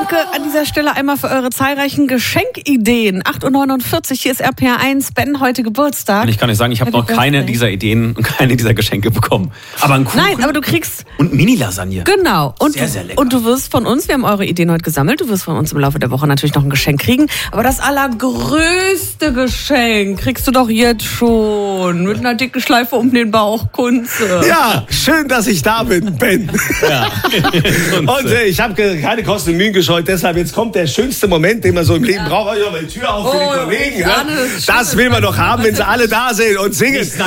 Danke an dieser Stelle einmal für eure zahlreichen Geschenkideen. 8.49 Uhr, hier ist RPR1. Ben, heute Geburtstag. Und ich kann euch sagen, ich habe noch keine dieser Ideen und keine dieser Geschenke bekommen. Aber ein Kuchen. Nein, aber du kriegst... Und Mini-Lasagne. Genau. Und sehr, sehr lecker. Und du wirst von uns, wir haben eure Ideen heute gesammelt, du wirst von uns im Laufe der Woche natürlich noch ein Geschenk kriegen. Aber das allergrößte Geschenk kriegst du doch jetzt schon. Mit einer dicken Schleife um den Bauch, Kunze. Ja, schön, dass ich da bin, Ben. Ja. Und ich habe keine Kosten und Mühen gescheut, deshalb jetzt kommt der schönste Moment, den man so im Leben braucht. Ich mache die Tür auf für die Kollegen. Ja? Das will man doch haben, wenn sie alle da sind und singen.